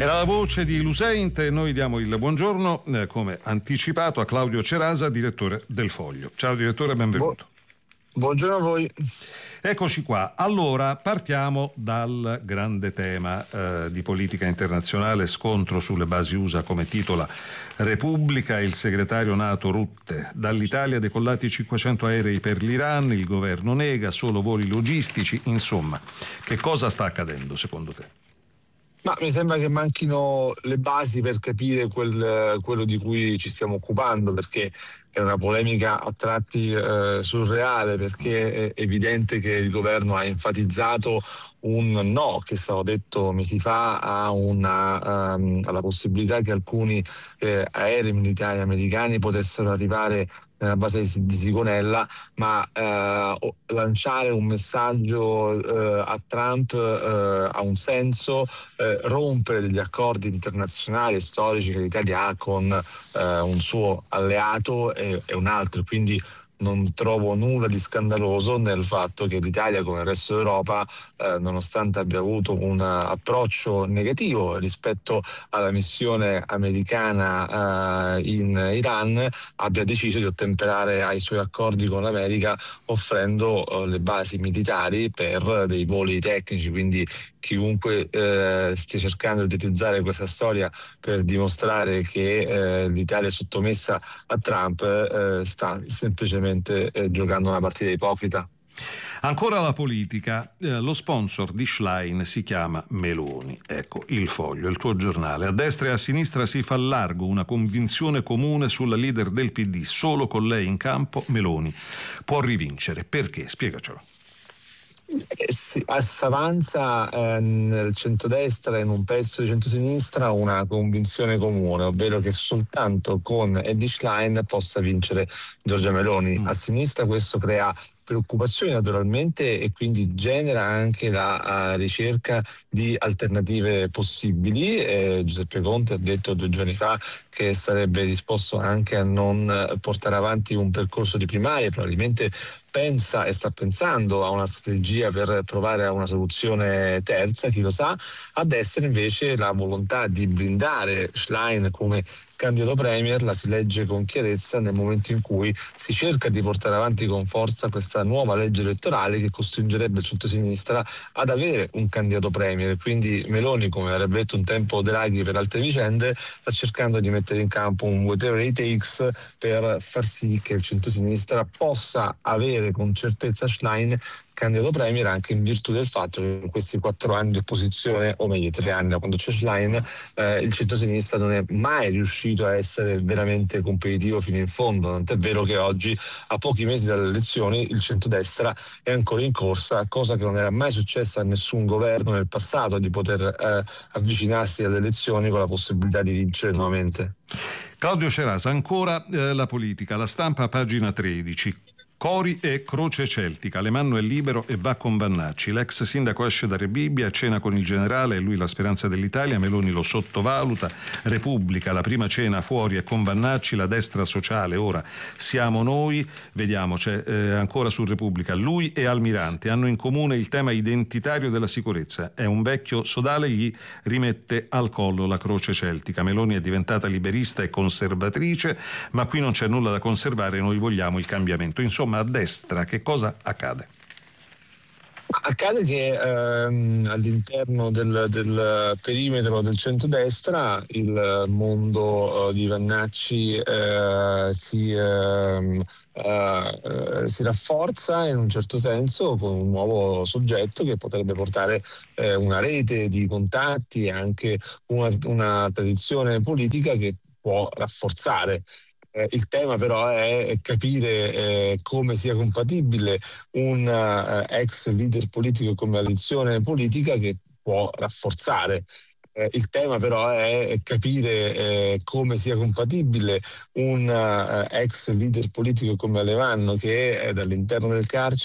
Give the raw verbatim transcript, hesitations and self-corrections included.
Era la voce di Luseint e noi diamo il buongiorno, eh, come anticipato, a Claudio Cerasa, direttore del Foglio. Ciao direttore, benvenuto. Bu- buongiorno a voi. Eccoci qua. Allora, partiamo dal grande tema eh, di politica internazionale, scontro sulle basi U S A, come titola Repubblica, il segretario NATO Rutte. Dall'Italia decollati cinquecento aerei per l'Iran, il governo nega, solo voli logistici. Insomma, che cosa sta accadendo secondo te? Ma mi sembra che manchino le basi per capire quel, quello di cui ci stiamo occupando, perché è una polemica a tratti eh, surreale, perché è evidente che il governo ha enfatizzato un no che è stato detto mesi fa a una, um, alla possibilità che alcuni eh, aerei militari americani potessero arrivare nella base di Sigonella, ma eh, lanciare un messaggio eh, a Trump eh, ha un senso, eh, rompere degli accordi internazionali e storici che l'Italia ha con eh, un suo alleato è, è un altro, quindi non trovo nulla di scandaloso nel fatto che l'Italia, come il resto d'Europa, eh, nonostante abbia avuto un approccio negativo rispetto alla missione americana eh, in Iran, abbia deciso di ottemperare ai suoi accordi con l'America offrendo eh, le basi militari per dei voli tecnici. Quindi chiunque eh, stia cercando di utilizzare questa storia per dimostrare che eh, l'Italia è sottomessa a Trump eh, sta semplicemente eh, giocando una partita ipocrita. Ancora la politica, eh, lo sponsor di Schlein si chiama Meloni. Ecco, il Foglio, il tuo giornale. A destra e a sinistra si fa largo una convinzione comune sulla leader del P D. Solo con lei in campo Meloni può rivincere. Perché? Spiegacelo. Eh, si, s'avanza eh, nel centrodestra e in un pezzo di centrosinistra una convinzione comune, ovvero che soltanto con Elly Schlein possa vincere Giorgia Meloni. Mm. A sinistra questo crea preoccupazioni naturalmente e quindi genera anche la uh, ricerca di alternative possibili. Eh, Giuseppe Conte ha detto due giorni fa che sarebbe disposto anche a non portare avanti un percorso di primarie, probabilmente pensa e sta pensando a una strategia per provare a una soluzione terza, chi lo sa. A destra invece la volontà di blindare Schlein come candidato premier la si legge con chiarezza nel momento in cui si cerca di portare avanti con forza questa nuova legge elettorale che costringerebbe il centrosinistra ad avere un candidato premier. Quindi Meloni, come avrebbe detto un tempo Draghi per altre vicende, sta cercando di mettere in campo un whatever it takes per far sì che il centrosinistra possa avere con certezza Schlein candidato premier, anche in virtù del fatto che in questi quattro anni di opposizione, o meglio tre anni da quando c'è Schlein, eh, il centrosinistra non è mai riuscito a essere veramente competitivo fino in fondo. Tant'è vero che oggi, a pochi mesi dalle elezioni, il centrodestra è ancora in corsa, cosa che non era mai successa a nessun governo nel passato, di poter eh, avvicinarsi alle elezioni con la possibilità di vincere nuovamente. Claudio Cerasa, ancora eh, la politica, la Stampa, pagina tredici. Cori e Croce Celtica, Alemanno è libero e va con Vannacci. L'ex sindaco esce da Rebibbia, a cena con il generale, è lui la speranza dell'Italia, Meloni lo sottovaluta. Repubblica, la prima cena fuori è con Vannacci, la destra sociale, ora siamo noi. Vediamo, c'è eh, ancora su Repubblica, lui e Almirante hanno in comune il tema identitario della sicurezza. È un vecchio sodale, gli rimette al collo la Croce Celtica. Meloni è diventata liberista e conservatrice, ma qui non c'è nulla da conservare, noi vogliamo il cambiamento. Insomma, a destra che cosa accade? Accade che ehm, all'interno del, del perimetro del centrodestra il mondo eh, di Vannacci eh, si, eh, eh, si rafforza in un certo senso con un nuovo soggetto che potrebbe portare eh, una rete di contatti e anche una, una tradizione politica che può rafforzare. Eh, il tema però è capire eh, come sia compatibile un uh, ex leader politico come coalizione politica che può rafforzare. Eh, il tema però è capire eh, come sia compatibile un uh, ex leader politico come Alemanno che è dall'interno del carcere